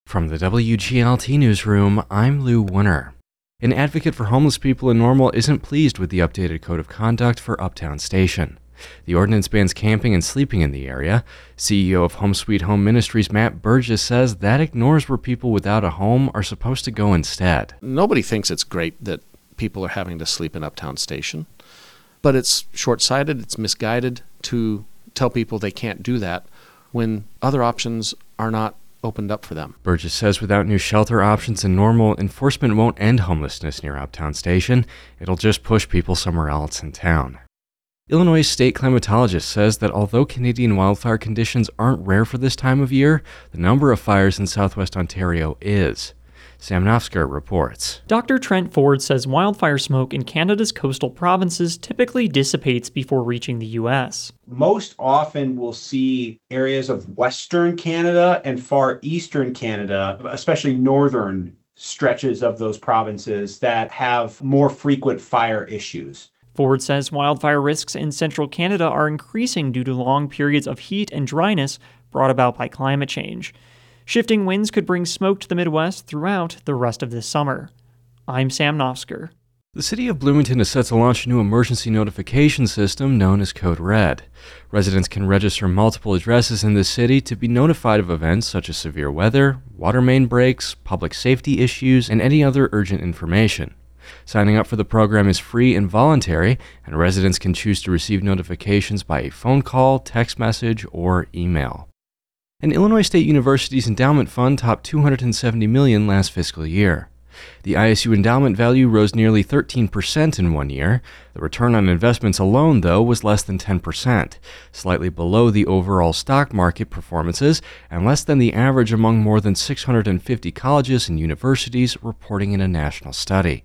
From the WGLT Newsroom, I'm Lou Winner. An advocate for homeless people in Normal isn't pleased with the updated code of conduct for Uptown Station. The ordinance bans camping and sleeping in the area. CEO of Home Sweet Home Ministries, Matt Burgess, says that ignores where people without a home are supposed to go instead. Nobody thinks it's great that people are having to sleep in Uptown Station, but it's short-sighted, it's misguided to tell people they can't do that when other options are not opened up for them. Burgess says without new shelter options in Normal, enforcement won't end homelessness near Uptown Station. It'll just push people somewhere else in town. Illinois state climatologist says that although Canadian wildfire conditions aren't rare for this time of year, the number of fires in southwest Ontario is. Sam Nofsker reports. Dr. Trent Ford says wildfire smoke in Canada's coastal provinces typically dissipates before reaching the U.S. Most often we'll see areas of Western Canada and far Eastern Canada, especially northern stretches of those provinces that have more frequent fire issues. Ford says wildfire risks in central Canada are increasing due to long periods of heat and dryness brought about by climate change. Shifting winds could bring smoke to the Midwest throughout the rest of this summer. I'm Sam Nofsker. The city of Bloomington is set to launch a new emergency notification system known as Code Red. Residents can register multiple addresses in the city to be notified of events such as severe weather, water main breaks, public safety issues, and any other urgent information. Signing up for the program is free and voluntary, and residents can choose to receive notifications by a phone call, text message, or email. An Illinois State University's endowment fund topped $270 million last fiscal year. The ISU endowment value rose nearly 13% in 1 year. The return on investments alone, though, was less than 10%, slightly below the overall stock market performances and less than the average among more than 650 colleges and universities reporting in a national study.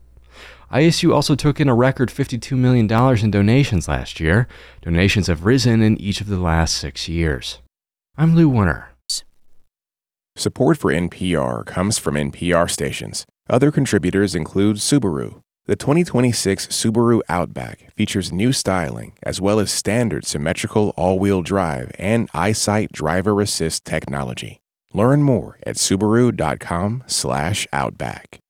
ISU also took in a record $52 million in donations last year. Donations have risen in each of the last 6 years. I'm Lou Winner. Support for NPR comes from NPR stations. Other contributors include Subaru. The 2026 Subaru Outback features new styling as well as standard symmetrical all-wheel drive and EyeSight driver assist technology. Learn more at Subaru.com/Outback.